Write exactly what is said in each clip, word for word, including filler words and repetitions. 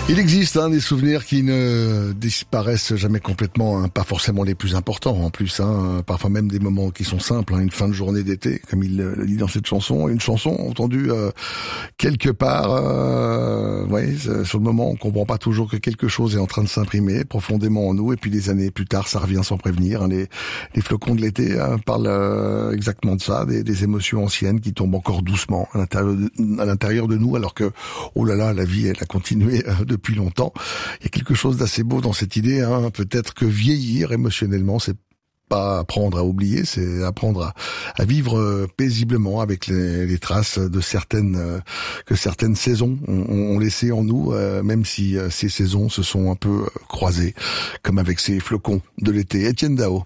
Il existe hein, des souvenirs qui ne disparaissent jamais complètement, hein, pas forcément les plus importants en plus, hein, parfois même des moments qui sont simples, hein, une fin de journée d'été, comme il le dit dans cette chanson, une chanson entendue euh, quelque part, euh, ouais, sur le moment on comprend pas toujours que quelque chose est en train de s'imprimer profondément en nous, et puis des années plus tard ça revient sans prévenir, hein, les, les flocons de l'été hein, parlent euh, exactement de ça, des, des émotions anciennes qui tombent encore doucement à l'intérieur de, à l'intérieur de nous, alors que, oh là là, la vie elle a continué euh, de depuis longtemps. Il y a quelque chose d'assez beau dans cette idée, hein. Peut-être que vieillir émotionnellement, c'est pas apprendre à oublier, c'est apprendre à, à vivre paisiblement avec les, les traces de certaines euh, que certaines saisons ont, ont laissé en nous, euh, même si euh, ces saisons se sont un peu croisées, comme avec ces flocons de l'été. Étienne Dao.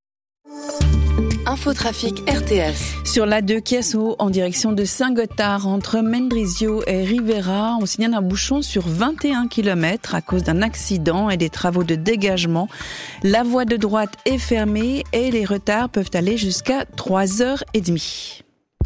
Infotrafic R T S. Sur l'A deux Chiasso, en direction de Saint-Gothard, entre Mendrisio et Rivera, on signale un bouchon sur vingt et un kilomètres à cause d'un accident et des travaux de dégagement. La voie de droite est fermée et les retards peuvent aller jusqu'à trois heures trente.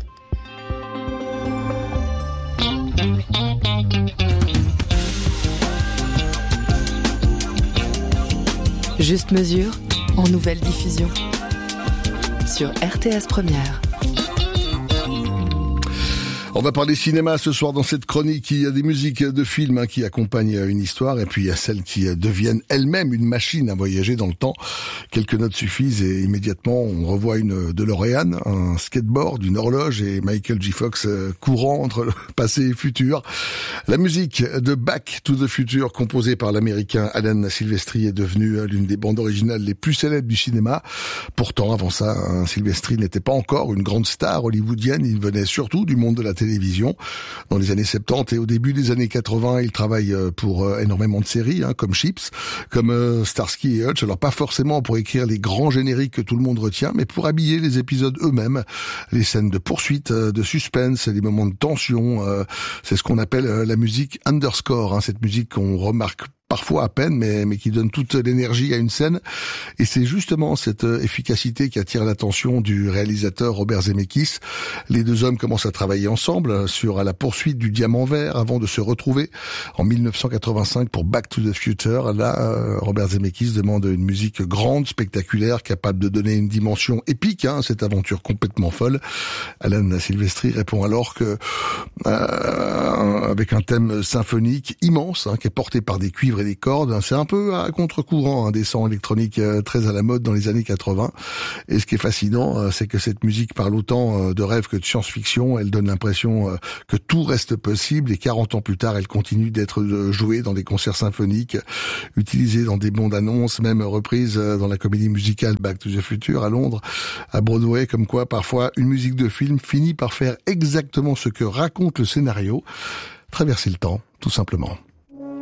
Juste mesure en nouvelle diffusion sur R T S Première. On va parler cinéma ce soir dans cette chronique. Il y a des musiques de films hein, qui accompagnent une histoire, et puis il y a celles qui deviennent elles-mêmes une machine à voyager dans le temps. Quelques notes suffisent et immédiatement on revoit une DeLorean, un skateboard, une horloge et Michael J. Fox courant entre le passé et le futur. La musique de Back to the Future, composée par l'américain Alan Silvestri, est devenue l'une des bandes originales les plus célèbres du cinéma. Pourtant, avant ça, hein, Silvestri n'était pas encore une grande star hollywoodienne. Il venait surtout du monde de la télévision. Dans les années soixante-dix et au début des années quatre-vingts, il travaille pour énormément de séries, hein, comme Chips, comme Starsky et Hutch. Alors pas forcément pour écrire les grands génériques que tout le monde retient, mais pour habiller les épisodes eux-mêmes, les scènes de poursuite, de suspense, les moments de tension. C'est ce qu'on appelle la musique underscore, hein, cette musique qu'on remarque parfois à peine, mais, mais qui donne toute l'énergie à une scène. Et c'est justement cette efficacité qui attire l'attention du réalisateur Robert Zemeckis. Les deux hommes commencent à travailler ensemble sur à la poursuite du diamant vert avant de se retrouver en dix-neuf cent quatre-vingt-cinq pour Back to the Future. Là, Robert Zemeckis demande une musique grande, spectaculaire, capable de donner une dimension épique, hein, cette aventure complètement folle. Alan Silvestri répond alors que, euh, avec un thème symphonique immense, hein, qui est porté par des cuivres et des cordes, c'est un peu à contre-courant, hein, des sons électroniques euh, très à la mode dans les années quatre-vingts. Et ce qui est fascinant, euh, c'est que cette musique parle autant euh, de rêve que de science-fiction. Elle donne l'impression euh, que tout reste possible, et quarante ans plus tard, elle continue d'être euh, jouée dans des concerts symphoniques, utilisée dans des bandes-annonces, même reprise euh, dans la comédie musicale Back to the Future à Londres, à Broadway, comme quoi parfois une musique de film finit par faire exactement ce que raconte le scénario, traverser le temps, tout simplement.